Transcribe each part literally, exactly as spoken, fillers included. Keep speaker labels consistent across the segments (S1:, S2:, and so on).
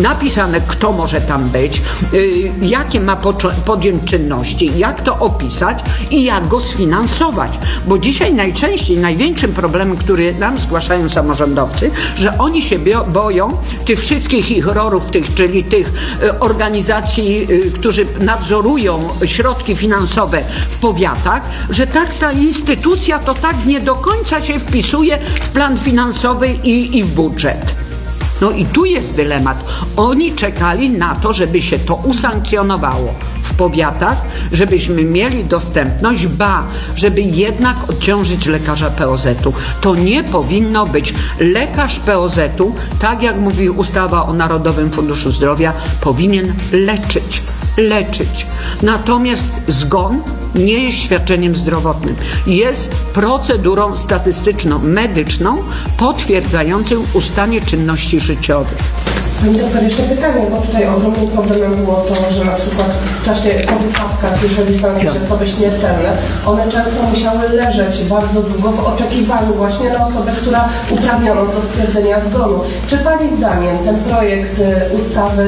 S1: napisane, kto może tam być, jakie ma podjąć czynności, jak to opisać i jak go sfinansować. Bo dzisiaj najczęściej, największym problemem, który nam zgłaszają samorządowcy, że oni się boją tych wszystkich ich rorów, tych, czyli tych organizacji, którzy nadzorują środki finansowe w powiatach, że tak ta instytucja to tak nie do końca się wpisuje w plan finansowy i, i w budżet. No i tu jest dylemat. Oni czekali na to, żeby się to usankcjonowało w powiatach, żebyśmy mieli dostępność, ba, żeby jednak odciążyć lekarza P O Z-u. To nie powinno być. Lekarz P O Z-u, tak jak mówi ustawa o Narodowym Funduszu Zdrowia, powinien leczyć. leczyć. Natomiast zgon nie jest świadczeniem zdrowotnym. Jest procedurą statystyczną, medyczną, potwierdzającą ustanie czynności życiowych.
S2: Pani doktor, jeszcze pytanie, bo tutaj ogromnym problemem było to, że na przykład w czasie po wypadkach, jeżeli są jakieś osoby śmiertelne, one często musiały leżeć bardzo długo w oczekiwaniu właśnie na osobę, która uprawniono do stwierdzenia zgonu. Czy Pani zdaniem ten projekt ustawy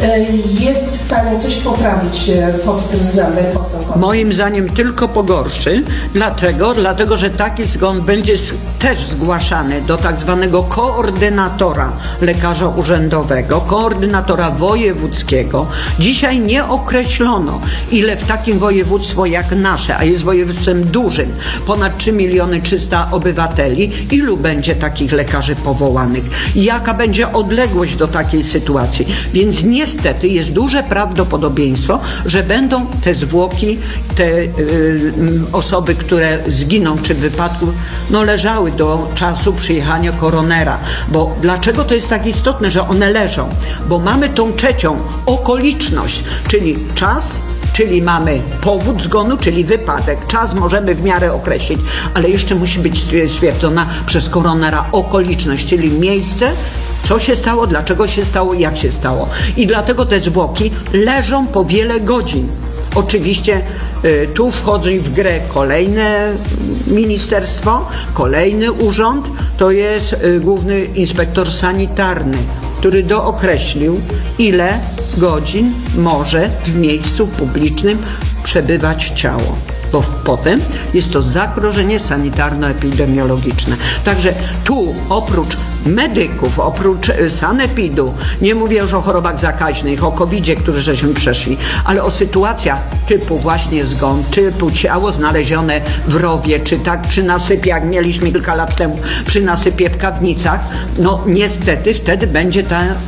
S2: jest w stanie coś poprawić pod tym względem? Pod tym kątem?
S1: Moim zdaniem tylko pogorszy. Dlaczego? Dlatego, że taki zgon będzie też zgłaszany do tak zwanego koordynatora lekarza urzędowego, koordynatora wojewódzkiego. Dzisiaj nie określono, ile w takim województwo jak nasze, a jest województwem dużym, ponad trzy miliony trzysta obywateli, ilu będzie takich lekarzy powołanych? Jaka będzie odległość do takiej sytuacji? Więc niestety jest duże prawdopodobieństwo, że będą te zwłoki, te y, y, osoby, które zginą czy w wypadku, no leżały do czasu przyjechania koronera. Bo dlaczego to jest tak istotne, że one leżą? Bo mamy tą trzecią okoliczność, czyli czas, czyli mamy powód zgonu, czyli wypadek. Czas możemy w miarę określić, ale jeszcze musi być stwierdzona przez koronera okoliczność, czyli miejsce, co się stało, dlaczego się stało, jak się stało. I dlatego te zwłoki leżą po wiele godzin. Oczywiście y, tu wchodzi w grę kolejne ministerstwo, kolejny urząd, to jest y, Główny Inspektor Sanitarny, który dookreślił, ile godzin może w miejscu publicznym przebywać ciało. Bo potem jest to zagrożenie sanitarno-epidemiologiczne. Także tu oprócz medyków, oprócz sanepidu, nie mówię już o chorobach zakaźnych, o kowidzie, którzy żeśmy przeszli, ale o sytuacjach typu właśnie zgon, typu ciało znalezione w rowie, czy tak przy nasypie, jak mieliśmy kilka lat temu, przy nasypie w Kawnicach, no niestety wtedy będzie ten y,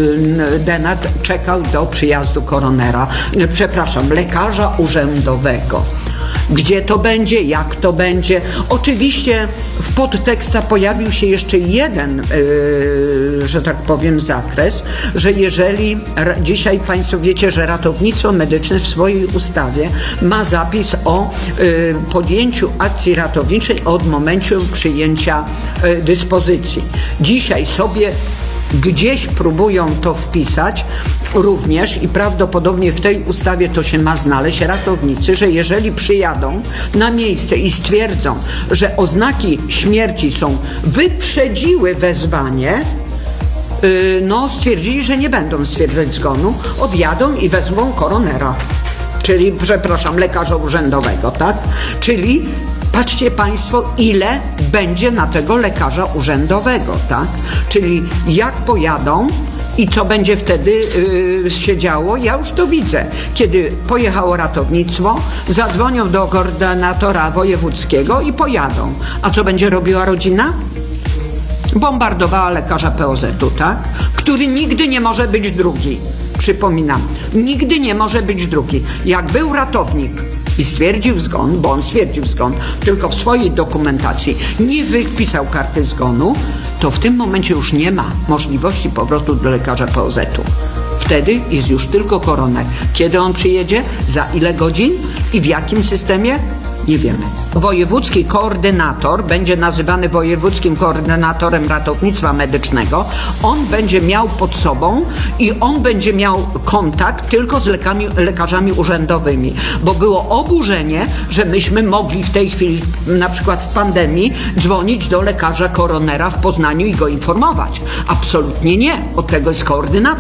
S1: y, denat czekał do przyjazdu koronera, y, przepraszam, lekarza urzędowego. Gdzie to będzie, jak to będzie. Oczywiście w podtekstach pojawił się jeszcze jeden, yy, że tak powiem, zakres, że jeżeli dzisiaj Państwo wiecie, że ratownictwo medyczne w swojej ustawie ma zapis o yy, podjęciu akcji ratowniczej od momentu przyjęcia yy, dyspozycji. Dzisiaj sobie gdzieś próbują to wpisać również i prawdopodobnie w tej ustawie to się ma znaleźć, ratownicy, że jeżeli przyjadą na miejsce i stwierdzą, że oznaki śmierci są wyprzedziły wezwanie, yy, no stwierdzili, że nie będą stwierdzać zgonu, odjadą i wezmą koronera, czyli, przepraszam, lekarza urzędowego, tak? Czyli patrzcie Państwo, ile będzie na tego lekarza urzędowego, tak? Czyli jak pojadą i co będzie wtedy yy, się działo, ja już to widzę. Kiedy pojechało ratownictwo, zadzwonią do koordynatora wojewódzkiego i pojadą. A co będzie robiła rodzina? Bombardowała lekarza P O Z-u, tak? Który nigdy nie może być drugi. Przypominam, nigdy nie może być drugi. Jak był ratownik i stwierdził zgon, bo on stwierdził zgon, tylko w swojej dokumentacji nie wypisał karty zgonu, to w tym momencie już nie ma możliwości powrotu do lekarza P O Z-u. Wtedy jest już tylko koroner. Kiedy on przyjedzie, za ile godzin i w jakim systemie? Nie wiemy. Wojewódzki koordynator będzie nazywany wojewódzkim koordynatorem ratownictwa medycznego. On będzie miał pod sobą i on będzie miał kontakt tylko z lekami, lekarzami urzędowymi, bo było oburzenie, że myśmy mogli w tej chwili, na przykład w pandemii, dzwonić do lekarza koronera w Poznaniu i go informować. Absolutnie nie. Od tego jest koordynator.